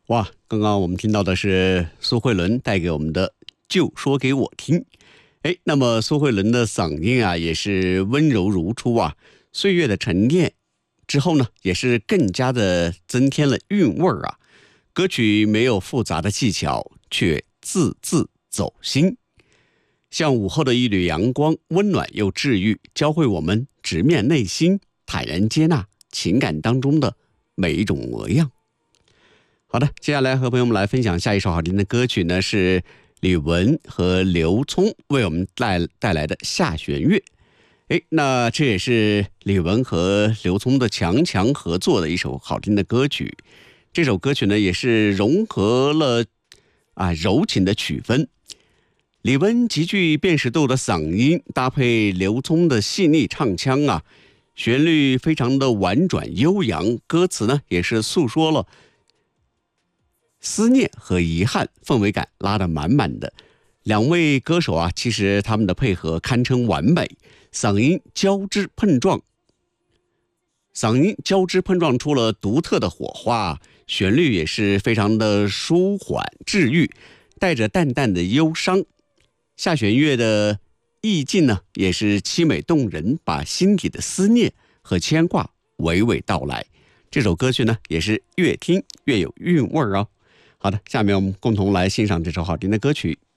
哇，刚刚我们听到的是苏慧伦带给我们的就说给我听。那么苏慧伦的嗓音啊也是温柔如初啊，岁月的沉淀之后呢，也是更加的增添了韵味儿啊。歌曲没有复杂的技巧，却字字走心，像午后的一缕阳光，温暖又治愈，教会我们直面内心，坦然接纳情感当中的每一种模样。好的，接下来和朋友们来分享下一首好听的歌曲呢，是李玟和刘聪为我们带来的《下弦月》。那这也是李玟和刘聪的强合作的一首好听的歌曲。这首歌曲呢，也是融合了柔情的曲风。李玟极具辨识度的嗓音，搭配刘聪的细腻唱腔啊，旋律非常的婉转悠扬，歌词呢也是诉说了思念和遗憾，氛围感拉得满满的。两位歌手啊，其实他们的配合堪称完美，嗓音交织碰撞出了独特的火花，旋律也是非常的舒缓治愈，带着淡淡的忧伤。下弦月的意境呢，也是凄美动人，把心底的思念和牵挂娓娓道来。这首歌曲呢，也是越听越有韵味哦。好的，下面我们共同来欣赏这首好听的歌曲。